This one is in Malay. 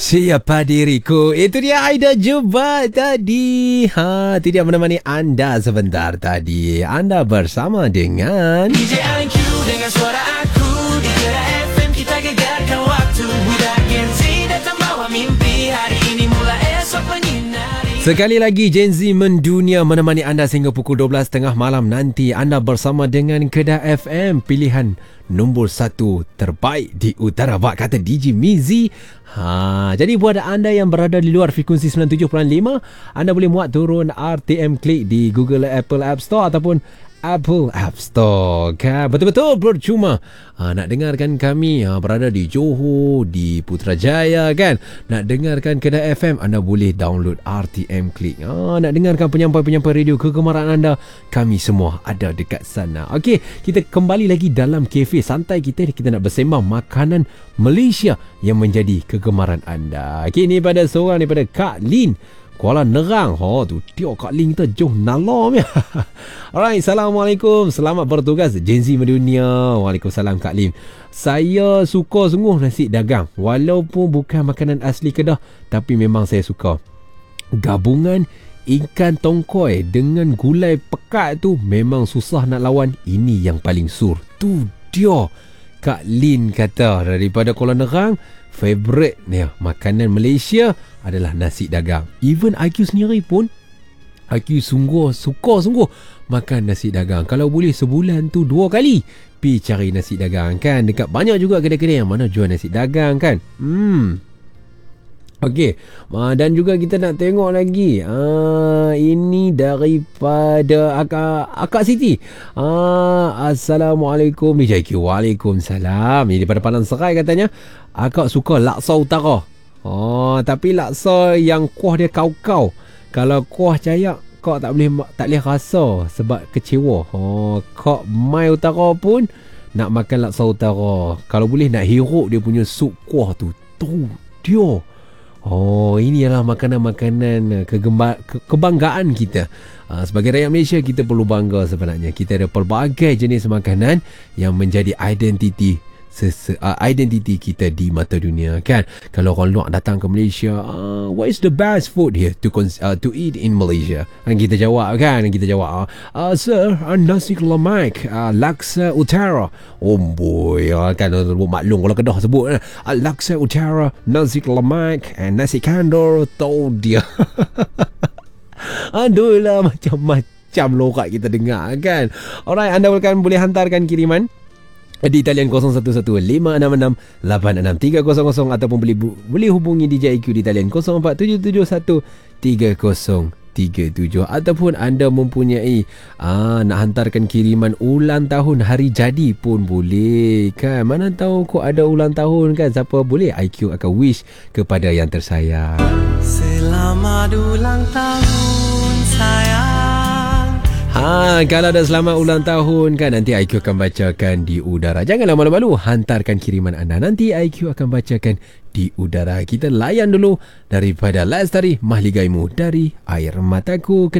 Siapa diriku? Itu dia Aida Jebat tadi. Itu dia menemani anda sebentar tadi. Anda bersama dengan DJ IQ dengan suara aku di Kera FM kita gegarkan waktu. Budak Gen Z datang bawa mimpi. Hari ini mulai esok menyinari. sekali lagi Gen Z mendunia menemani anda sehingga pukul 12.30 malam nanti. Anda bersama dengan Kedah FM, pilihan nombor 1 terbaik di utara. Bak kata DJ Mizi. Jadi buat anda yang berada di luar frekuensi 97.5, anda boleh muat turun RTM Click di Google Apple App Store ataupun Apple App Store. Kan? Betul-betul percuma nak dengarkan kami berada di Johor, di Putrajaya kan. Nak dengarkan Kedah FM, anda boleh download RTM Click. Nak dengarkan penyampai-penyampai radio kegemaran anda, kami semua ada dekat sana. Okey, kita kembali lagi dalam kafe santai kita. Kita nak bersembang makanan Malaysia yang menjadi kegemaran anda. Okey, ni pada seorang daripada Kak Lin, Kuala Nerang. Tu dia Kak Lin kita jom nalom ya. Alright, Assalamualaikum. Selamat bertugas Gen Z mendunia. Waalaikumsalam Kak Lim. Saya suka sungguh nasi dagang. Walaupun bukan makanan asli Kedah, tapi memang saya suka. Gabungan ikan tongkoi dengan gulai pekat tu memang susah nak lawan. Ini yang paling sur. Tu dia Kak Lin kata daripada Kuala Nerang. Favorite ni makanan Malaysia adalah nasi dagang. Even IQ sendiri pun, IQ sungguh suka makan nasi dagang. Kalau boleh sebulan tu 2 kali pergi cari nasi dagang kan. Dekat banyak juga kedai-kedai yang mana jual nasi dagang kan. Okey, dan juga kita nak tengok lagi. Ini daripada Akak Siti. Assalamualaikum BJQ. Waalaikumsalam. Ini daripada Padang Serai katanya. Akak suka laksa utara. Tapi laksa yang kuah dia kau-kau. Kalau kuah cayak, kak tak boleh rasa sebab kecewa. Kak mai utara pun nak makan laksa utara. Kalau boleh nak hirup dia punya sup kuah tu. Tu dia. Ini adalah makanan-makanan kebanggaan kita. Sebagai rakyat Malaysia, kita perlu bangga sebenarnya. Kita ada pelbagai jenis makanan yang menjadi identiti kita di mata dunia kan. Kalau orang luar datang ke Malaysia, what is the best food here to eat in Malaysia? Kita jawab kan, sir, nasi lemak, laksa utara. Boy, kan maklum kalau Kedah sebut laksa utara, nasi lemak, nasi kandor. Tahu dia. Aduh lah, macam-macam lorak kita dengar kan. Alright, anda boleh hantarkan kiriman di talian 011566868300 ataupun boleh hubungi DJ IQ di talian 0477130337 ataupun anda mempunyai nak hantarkan kiriman ulang tahun hari jadi pun boleh kan. Mana tahu kok ada ulang tahun kan. Siapa boleh IQ akan wish kepada yang tersayang. Selamat ulang tahun sayang. Kalau ada selamat ulang tahun kan, nanti IQ akan bacakan di udara. Janganlah malu-malu, hantarkan kiriman anda. Nanti IQ akan bacakan di udara. Kita layan dulu daripada Lestari Mahligaimu dari Air Mataku.